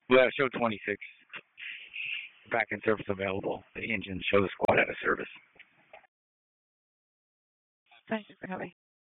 Well, show 26. Back in service available. The engine shows squad out of service. Thank you for having